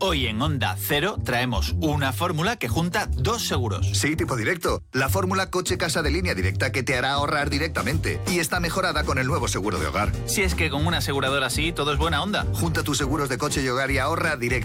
Hoy en Onda Cero traemos una fórmula que junta 2 seguros. Sí, tipo directo. La fórmula coche-casa de línea directa que te hará ahorrar directamente. Y está mejorada con el nuevo seguro de hogar. Si es que con una aseguradora así, todo es buena onda. Junta tus seguros de coche y hogar y ahorra directamente.